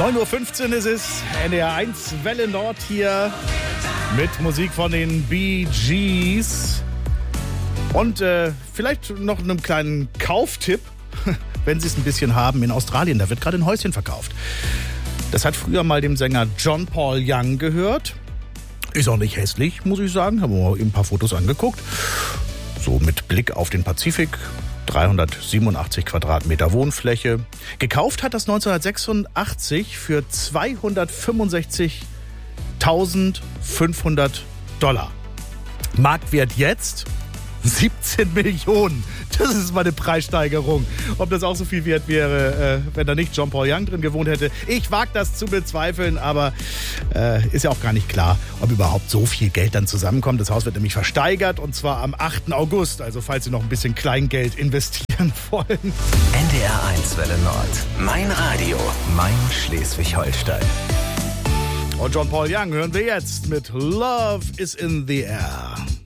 9:15 Uhr ist es, NDR 1 Welle Nord hier mit Musik von den Bee Gees. Und vielleicht noch einen kleinen Kauftipp, wenn Sie es ein bisschen haben, in Australien. Da wird gerade ein Häuschen verkauft. Das hat früher mal dem Sänger John Paul Young gehört. Ist auch nicht hässlich, muss ich sagen. Haben wir mal ein paar Fotos angeguckt. So mit Blick auf den Pazifik. 387 Quadratmeter Wohnfläche. Gekauft hat das 1986 für $265.500. Marktwert jetzt 17 Millionen. Das ist mal eine Preissteigerung. Ob das auch so viel wert wäre, wenn da nicht John Paul Young drin gewohnt hätte. Ich wage das zu bezweifeln, aber ist ja auch gar nicht klar, ob überhaupt so viel Geld dann zusammenkommt. Das Haus wird nämlich versteigert und zwar am 8. August. Also falls Sie noch ein bisschen Kleingeld investieren wollen. NDR 1 Welle Nord. Mein Radio. Mein Schleswig-Holstein. Und John Paul Young hören wir jetzt mit Love is in the Air.